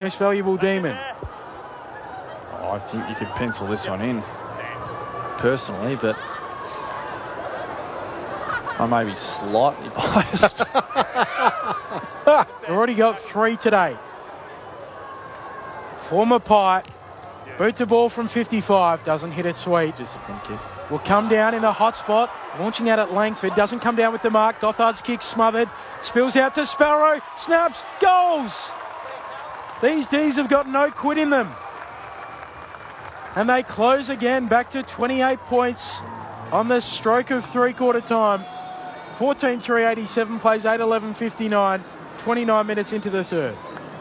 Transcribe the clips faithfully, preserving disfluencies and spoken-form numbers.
most valuable Demon? Oh, I think you could pencil this one in, personally, but I may be slightly biased. Already got three today. Former Pike. Boot the ball from fifty-five. Doesn't hit it sweet. Discipline kick. Will come down in the hot spot. Launching out at Langford. Doesn't come down with the mark. Gothard's kick smothered. Spills out to Sparrow. Snaps. Goals. These D's have got no quit in them. And they close again. Back to twenty-eight points on the stroke of three-quarter time. fourteen three eighty-seven plays eight eleven fifty-nine. twenty-nine minutes into the third.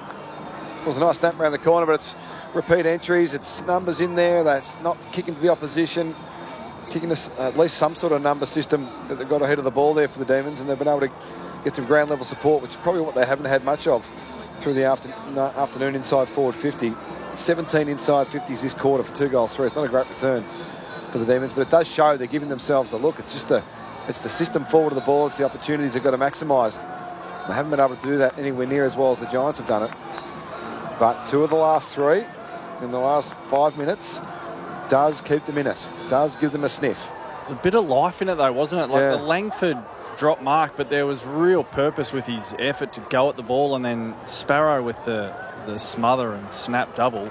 It was a nice snap around the corner, but it's repeat entries. It's numbers in there. That's not kicking to the opposition. Kicking us at least some sort of number system that they've got ahead of the ball there for the Demons, and they've been able to get some ground level support, which is probably what they haven't had much of through the after, afternoon inside forward fifty. seventeen inside fifties this quarter for two goals three. It's not a great return for the Demons, but it does show they're giving themselves a look. It's just the, it's the system forward of the ball. It's the opportunities they've got to maximise. They haven't been able to do that anywhere near as well as the Giants have done it. But two of the last three in the last five minutes does keep them in it, does give them a sniff. A bit of life in it though, wasn't it? Like Yeah. the Langford drop mark, but there was real purpose with his effort to go at the ball, and then Sparrow with the, the smother and snap double.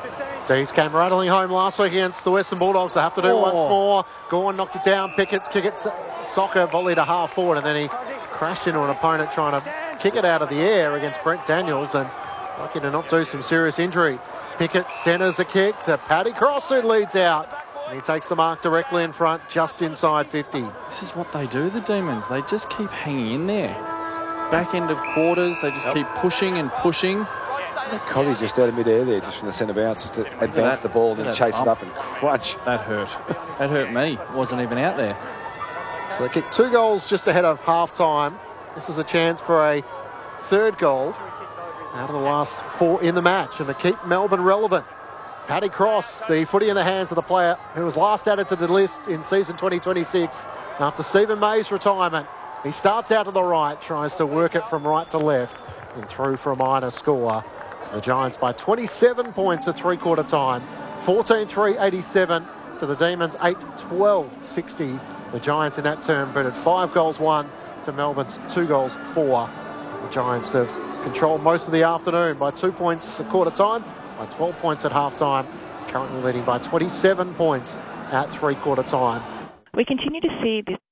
D's came rattling home last week against the Western Bulldogs. They have to do Oh. once more. Gorn knocked it down. Pickett's kick it, soccer volley to half forward, and then he crashed into an opponent trying to kick it out of the air against Brent Daniels, and lucky to not do some serious injury. Pickett centres the kick to Paddy Cross, who leads out. And he takes the mark directly in front, just inside fifty. This is what they do, the Demons. They just keep hanging in there. Back end of quarters, they just Yep. keep pushing and pushing. Coddy just out of mid-air there, just from the centre bounce, just to advance that- the ball and look then at that chase it bump. up and crunch. That hurt. That hurt me. Wasn't even out there. So they kicked two goals just ahead of half-time. This is a chance for a third goal out of the last four in the match, and to keep Melbourne relevant. Paddy Cross, the footy in the hands of the player who was last added to the list in season twenty twenty-six after Stephen May's retirement. He starts out to the right, tries to work it from right to left, and through for a minor score. So the Giants by twenty-seven points at three-quarter time. fourteen three eighty-seven to the Demons, eight twelve sixty. The Giants in that term booted five goals one to Melbourne's two goals four. The Giants have controlled most of the afternoon by two points at quarter time, by twelve points at half time, currently leading by twenty-seven points at three quarter time. We continue to see this